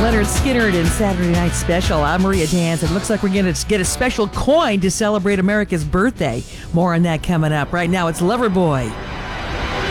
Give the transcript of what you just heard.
Leonard Skinner in Saturday Night Special. I'm Maria Danz. It looks like we're going to get a special coin to celebrate America's birthday. More on that coming up. Right now, it's Loverboy.